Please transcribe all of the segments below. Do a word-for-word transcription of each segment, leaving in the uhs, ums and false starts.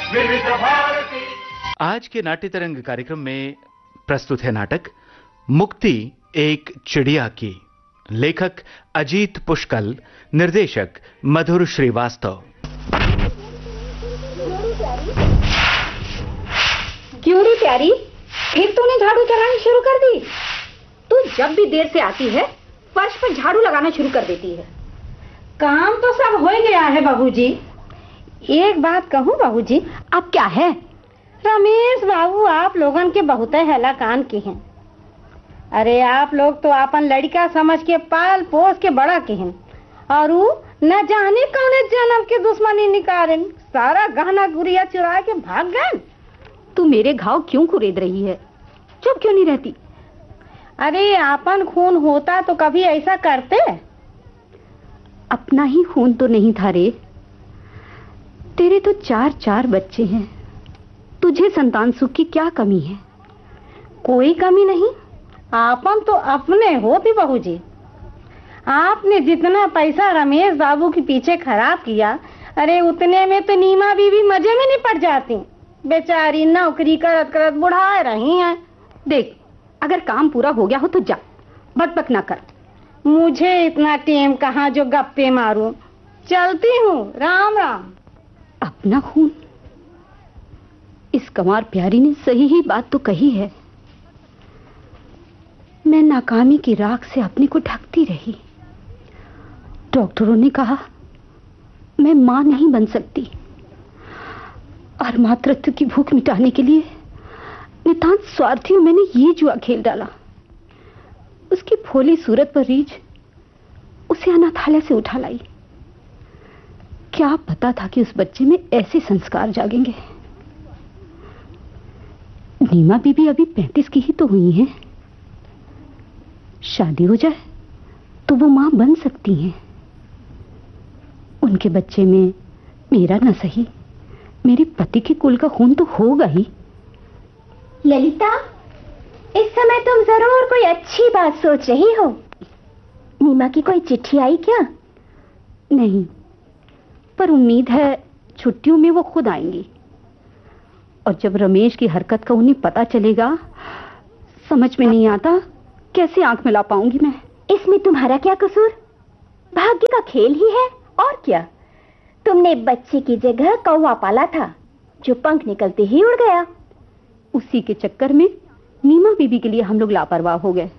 विविध भारती। आज के नाट्य तरंग कार्यक्रम में प्रस्तुत है नाटक मुक्ति एक चिड़िया की। लेखक अजीत पुष्कल, निर्देशक मधुर श्रीवास्तव। क्यों रे प्यारी, फिर तूने झाड़ू चलानी शुरू कर दी? तू जब भी देर से आती है फर्श पर झाड़ू लगाना शुरू कर देती है। काम तो सब हो गया है बाबूजी। एक बात कहूँ बाबूजी? अब क्या है? रमेश बाबू आप लोगन के बहुत हैला कान के हैं। अरे आप लोग तो अपन लड़का समझ के पाल पोस के बड़ा के हैं, और वो न जाने कौन जन्म के दुश्मनी निकाले, सारा गहना गुड़िया चुरा के भाग गए। तू मेरे घाव क्यों कुरेद रही है? चुप क्यों नहीं रहती? अरे अपन खून होता तो कभी ऐसा करते? अपना ही खून तो नहीं था रे। तेरे तो चार चार बच्चे हैं, तुझे संतान सुख की क्या कमी है? कोई कमी नहीं। आपन तो अपने हो भी बहू जी। आपने जितना पैसा रमेश बाबू के पीछे खराब किया, अरे उतने में तो नीमा बीवी मजे में नहीं पड़ जाती। बेचारी नौकरी करत करत बुढ़ा रही हैं। देख, अगर काम पूरा हो गया हो तो जा, बकबक ना कर। मुझे इतना टेम कहाँ जो गप्पे मारूं। चलती हूँ, राम राम। अपना खून? इस कंवार प्यारी ने सही ही बात तो कही है। मैं नाकामी की राख से अपने को ढकती रही। डॉक्टरों ने कहा मैं मां नहीं बन सकती, और मातृत्व की भूख मिटाने के लिए नितांत स्वार्थी हूं मैंने ये जुआ खेल डाला। उसकी भोली सूरत पर रीझ उसे अनाथालय से उठा लाई। क्या पता था कि उस बच्चे में ऐसे संस्कार जागेंगे। नीमा बीबी अभी पैंतीस की ही तो हुई हैं। शादी हो जाए तो वो मां बन सकती हैं। उनके बच्चे में मेरा न सही, मेरे पति के कुल का खून तो होगा ही। ललिता, इस समय तुम जरूर कोई अच्छी बात सोच रही हो। नीमा की कोई चिट्ठी आई क्या? नहीं, पर उम्मीद है छुट्टियों में वो खुद आएंगी। और जब रमेश की हरकत का उन्हें पता चलेगा, समझ में नहीं आता कैसे आंख मिला पाऊंगी मैं। इसमें तुम्हारा क्या कसूर? भाग्य का खेल ही है, और क्या। तुमने बच्चे की जगह कौवा पाला था, जो पंख निकलते ही उड़ गया। उसी के चक्कर में नीमा बीबी के लिए हम लोग लापरवाह हो गए।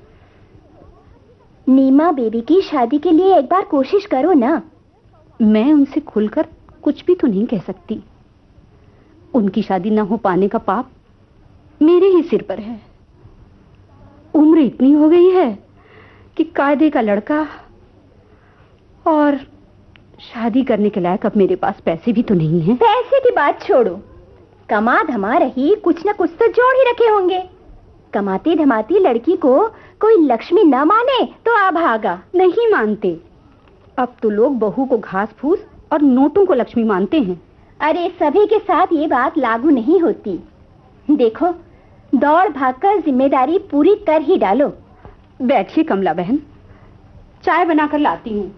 नीमा बेबी की शादी के लिए एक बार कोशिश करो ना। मैं उनसे खुलकर कुछ भी तो नहीं कह सकती। उनकी शादी ना हो पाने का पाप मेरे ही सिर पर है। उम्र इतनी हो गई है कि कायदे का लड़का, और शादी करने के लायक अब मेरे पास पैसे भी तो नहीं हैं। पैसे की बात छोड़ो, कमा धमा रही कुछ न कुछ तो जोड़ ही रखे होंगे। कमाती धमाती लड़की को कोई लक्ष्मी न माने तो अभागा। नहीं मानते। अब तो लोग बहू को घास फूस और नोटों को लक्ष्मी मानते हैं। अरे सभी के साथ ये बात लागू नहीं होती। देखो, दौड़ भागकर जिम्मेदारी पूरी कर ही डालो। बैठिए कमला बहन, चाय बनाकर लाती हूँ।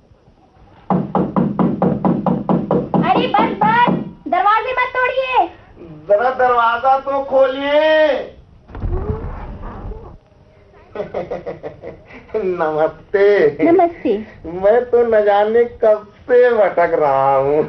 अरे बस बस, दरवाजे मत तोड़िए। जरा दरवाजा तो खोलिए। नमस्ते। नमस्ते। मैं तो न जाने कब से भटक रहा हूँ।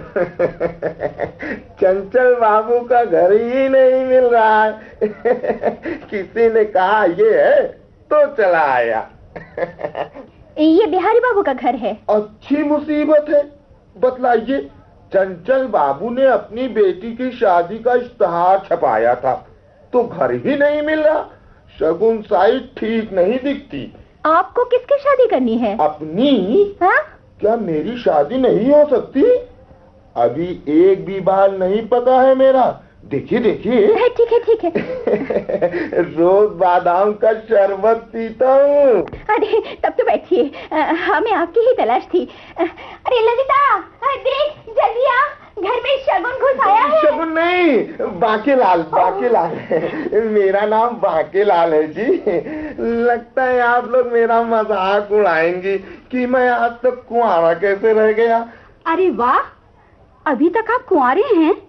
चंचल बाबू का घर ही नहीं मिल रहा है। किसी ने कहा ये है तो चला आया। ये बिहारी बाबू का घर है। अच्छी मुसीबत है। बतलाइए, चंचल बाबू ने अपनी बेटी की शादी का इश्तहार छपाया था, तो घर ही नहीं मिल रहा। शगुन साइड ठीक नहीं दिखती। आपको किसकी शादी करनी है? अपनी। हाँ? क्या मेरी शादी नहीं हो सकती? अभी एक भी बाल नहीं पका है मेरा। देखिए देखिए। ठीक है ठीक है। रोज बादाम का शरबत पीता हूँ। अरे तब तो बैठिए, हमें आपकी ही तलाश थी। अरे ललिता, देख जल्दी आ, घर में शगुन घुस आया है। शगुन नहीं, बाकेलाल। बाकेलाल मेरा नाम बाकेलाल है जी। लगता है आप लोग मेरा मजाक उड़ाएंगे कि मैं आज तक कुंवारा कैसे रह गया। अरे वाह, अभी तक आप कुंवारे हैं?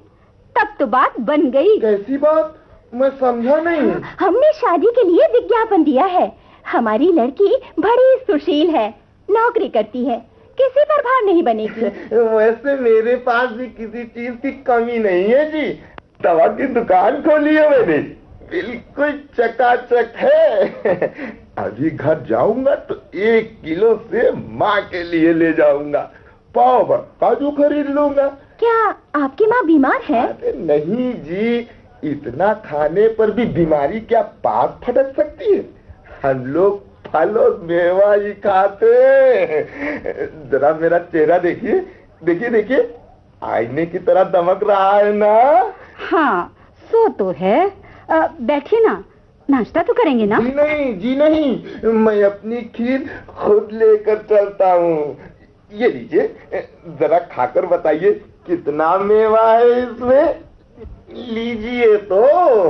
तब तो बात बन गई। कैसी बात? मैं समझा नहीं। हमने शादी के लिए विज्ञापन दिया है। हमारी लड़की बड़ी सुशील है, नौकरी करती है, किसी पर भार नहीं बनेगी। वैसे मेरे पास भी किसी चीज की कमी नहीं है जी। दवा की दुकान खोली है मैंने, बिल्कुल चकाचक है। अभी घर जाऊंगा तो एक किलो से माँ के लिए ले जाऊंगा, पाव भर काजू खरीद लूंगा। क्या आपकी माँ बीमार है? अरे नहीं जी, इतना खाने पर भी बीमारी क्या पास फटक सकती है? हम लोग फल और मेवा ही खाते। जरा मेरा चेहरा देखिए, देखिए देखिए, आईने की तरह दमक रहा है ना? हाँ, सो तो है। बैठिए ना, नाश्ता तो करेंगे ना? जी नहीं, जी नहीं, मैं अपनी खीर खुद लेकर चलता हूँ। ये लीजिए, जरा खाकर बताइए कितना मेवा है इसमें। लीजिए तो।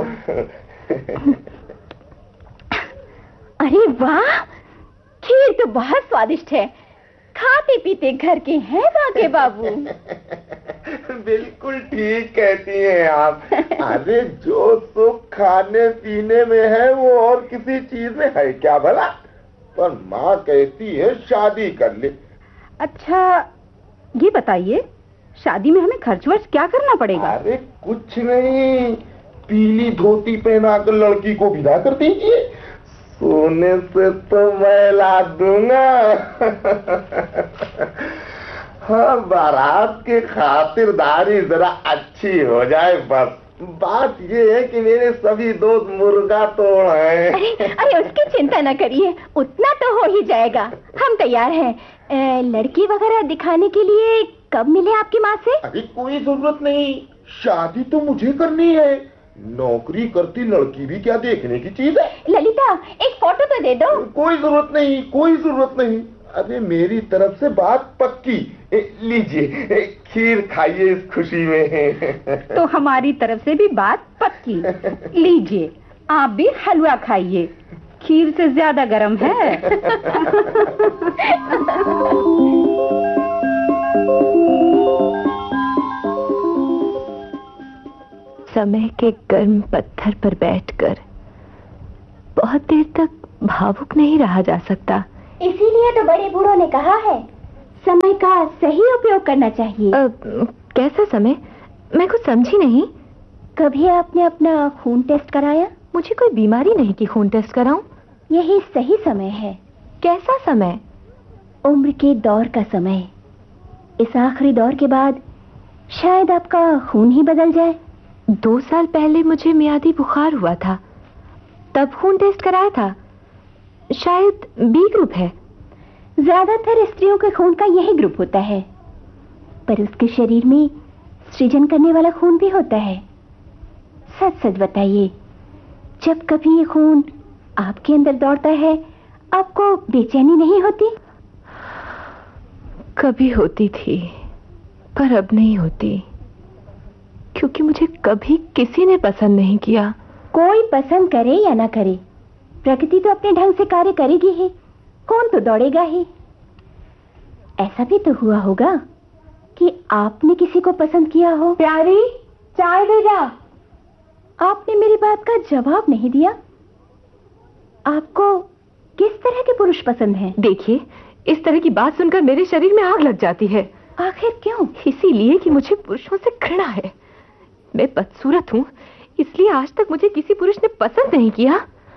अरे वाह, खीर तो बहुत स्वादिष्ट है। खाते पीते घर के हैं बाके बाबू। बिल्कुल ठीक कहती हैं आप। अरे जो सुख खाने पीने में है वो और किसी चीज में है क्या भला? पर माँ कहती है शादी कर ले। अच्छा, ये बताइए, शादी में हमें खर्च वर्च क्या करना पड़ेगा? अरे कुछ नहीं, पीली धोती पहनाकर लड़की को विदा कर दीजिए। सोने से तो मैं ला दूंगा। हाँ, बारात की खातिरदारी जरा अच्छी हो जाए बस। बात ये है कि मेरे सभी दोस्त मुर्गा तोड़ हैं। अरे, अरे उसकी चिंता न करिए, उतना तो हो ही जाएगा। हम तैयार हैं। ए, लड़की वगैरह दिखाने के लिए कब मिले आपकी माँ से? अभी कोई जरूरत नहीं, शादी तो मुझे करनी है। नौकरी करती लड़की भी क्या देखने की चीज है? ललिता, एक फोटो तो दे दो। कोई जरूरत नहीं, कोई जरूरत नहीं। अरे मेरी तरफ से बात पक्की। लीजिए, खीर खाइए इस खुशी में। तो हमारी तरफ से भी बात पक्की। लीजिए, आप भी हलवा खाइए, खीर से ज्यादा गर्म है। समय के गर्म पत्थर पर बैठकर बहुत देर तक भावुक नहीं रहा जा सकता। इसीलिए तो बड़े बूढ़ों ने कहा है, समय का सही उपयोग करना चाहिए। आ, कैसा समय? मैं कुछ समझी नहीं। कभी आपने अपना खून टेस्ट कराया? मुझे कोई बीमारी नहीं कि खून टेस्ट कराऊं। यही सही समय है। कैसा समय? उम्र के दौर का समय। इस आखिरी दौर के बाद शायद आपका खून ही बदल जाए। दो साल पहले मुझे मियादी बुखार हुआ था, तब खून टेस्ट कराया था। शायद बी ग्रुप है। ज्यादातर स्त्रियों के खून का यही ग्रुप होता है, पर उसके शरीर में सृजन करने वाला खून भी होता है। सच सच बताइए, जब कभी ये खून आपके अंदर दौड़ता है, आपको बेचैनी नहीं होती? कभी होती थी, पर अब नहीं होती, क्योंकि मुझे कभी किसी ने पसंद नहीं किया। कोई पसंद करे या ना करे, प्रकृति तो अपने ढंग से कार्य करेगी ही, कौन तो दौड़ेगा ही। ऐसा भी तो हुआ होगा कि आपने किसी को पसंद किया हो। प्यारी, चाय ले जा। आपने मेरी बात का जवाब नहीं दिया। आपको किस तरह के पुरुष पसंद हैं? देखिए, इस तरह की बात सुनकर मेरे शरीर में आग लग जाती है। आखिर क्यों? इसीलिए कि मुझे पुरुषों से घृणा है। मैं बदसूरत हूँ, इसलिए आज तक मुझे किसी पुरुष ने पसंद नहीं किया।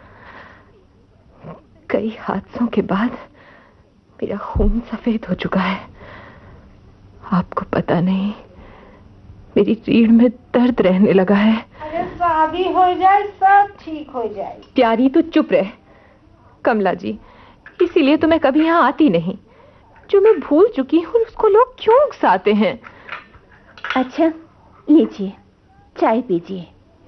कई हादसों के बाद मेरा खून सफेद हो चुका है। आपको पता नहीं, मेरी रीढ़ में दर्द रहने लगा है। अरे शादी हो जाए, सब ठीक हो जाए। प्यारी, तू चुप रह। कमला जी, इसीलिए तो मैं कभी यहाँ आती नहीं। जो मैं भूल चुकी हूँ उसको लोग क्यों उकसाते हैं? अच्छा, लीजिए, चाय पीजिए।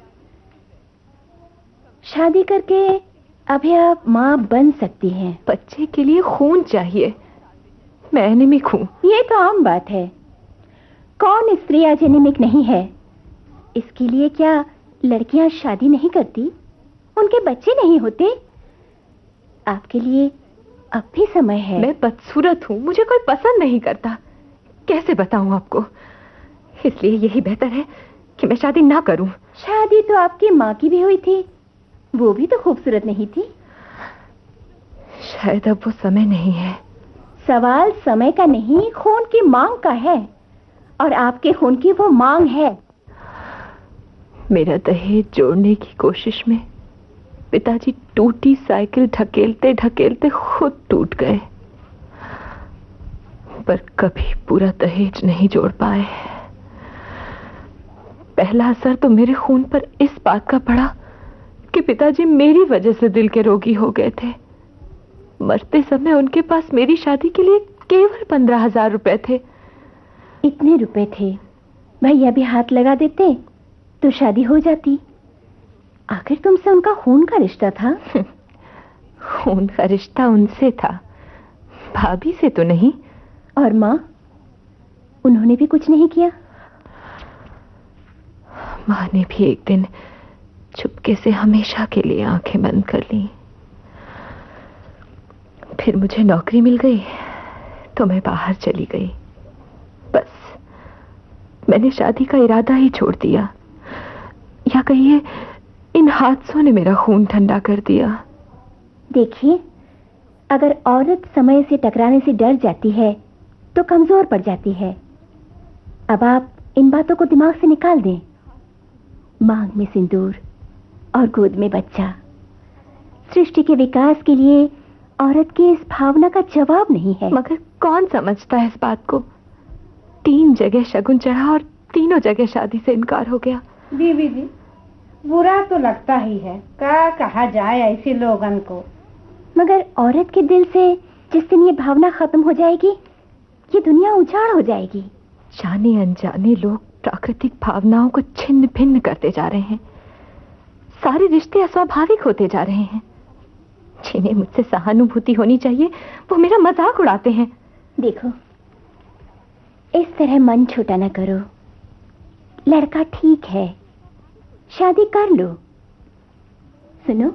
शादी करके अभी आप माँ बन सकती हैं। बच्चे के लिए खून चाहिए, मैं एनीमिक हूँ। ये तो आम बात है, कौन स्त्री आज एनीमिक नहीं है? इसके लिए क्या लड़कियां शादी नहीं करती, उनके बच्चे नहीं होते? आपके लिए अब भी समय है। मैं बदसूरत हूँ, मुझे कोई पसंद नहीं करता। कैसे बताऊं आपको? इसलिए यही बेहतर है कि मैं शादी ना करूं। शादी तो आपकी माँ की भी हुई थी, वो भी तो खूबसूरत नहीं थी। शायद अब वो समय नहीं है। सवाल समय का नहीं, खून की मांग का है, और आपके खून की वो मांग है। मेरा दहेज जोड़ने की कोशिश में पिताजी टूटी साइकिल ढकेलते ढकेलते खुद टूट गए, पर कभी पूरा दहेज नहीं जोड़ पाए। पहला असर तो मेरे खून पर इस बात का पड़ा कि पिताजी मेरी वजह से दिल के रोगी हो गए थे। मरते समय उनके पास मेरी शादी के लिए केवल पंद्रह हजार रुपए थे। इतने रुपए थे, भैया भी हाथ लगा देते तो शादी हो जाती। आखिर तुमसे उनका खून का रिश्ता था। खून का रिश्ता उनसे था, भाभी से तो नहीं। और माँ, उन्होंने भी कुछ नहीं किया? माँ ने भी एक दिन चुपके से हमेशा के लिए आंखें बंद कर ली। फिर मुझे नौकरी मिल गई तो मैं बाहर चली गई। बस मैंने शादी का इरादा ही छोड़ दिया, या कहिए इन हादसों ने मेरा खून ठंडा कर दिया। देखिए, अगर औरत समय से टकराने से डर जाती है तो कमजोर पड़ जाती है। अब आप इन बातों को दिमाग से निकाल दें। मांग में सिंदूर और गोद में बच्चा सृष्टि के विकास के लिए औरत की इस भावना का जवाब नहीं है। मगर कौन समझता है इस बात को? तीन जगह शगुन चढ़ा और तीनों जगह शादी से इनकार हो गया। बीबी जी, बुरा तो लगता ही है, क्या कहा जाए ऐसे लोगन को। मगर औरत के दिल से जिस दिन ये भावना खत्म हो जाएगी, ये दुनिया उजाड़ हो जाएगी। जाने अनजाने लोग प्राकृतिक भावनाओं को छिन्न भिन्न करते जा रहे हैं। सारे रिश्ते अस्वाभाविक होते जा रहे हैं। जिन्हें मुझसे सहानुभूति होनी चाहिए वो मेरा मजाक उड़ाते हैं। देखो, इस तरह मन छोटा न करो। लड़का ठीक है, शादी कर लो। सुनो,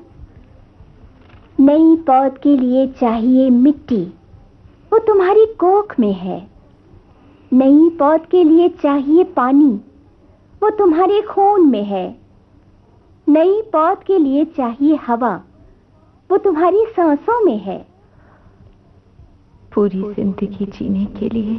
नई पौध के लिए चाहिए मिट्टी, वो तुम्हारी कोख में है। नई पौध के लिए चाहिए पानी, वो तुम्हारे खून में है। नई पौध के लिए चाहिए हवा, वो तुम्हारी सांसों में है। पूरी जिंदगी जीने के लिए